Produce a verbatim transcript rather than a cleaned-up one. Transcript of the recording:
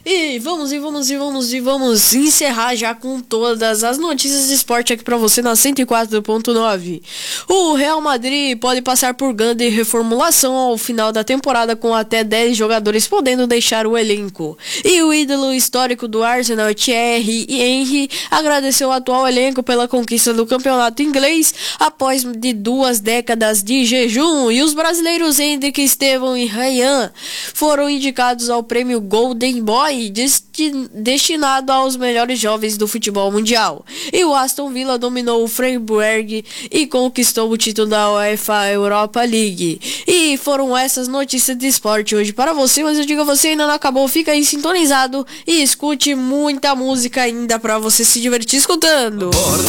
E vamos, e vamos, e vamos, e vamos encerrar já com todas as notícias de esporte aqui pra você na cento e quatro ponto nove. O Real Madrid pode passar por grande reformulação ao final da temporada, com até dez jogadores podendo deixar o elenco. E o ídolo histórico do Arsenal, Thierry Henry, agradeceu o atual elenco pela conquista do campeonato inglês após de duas décadas de jejum. E os brasileiros Hendrick, Estevão e Ryan foram indicados ao prêmio Golden Boy, destinado aos melhores jovens do futebol mundial. E o Aston Villa dominou o Freiburg e conquistou o título da UEFA Europa League. E foram essas notícias de esporte hoje para você, mas eu digo a você, ainda não acabou, fica aí sintonizado e escute muita música ainda para você se divertir escutando.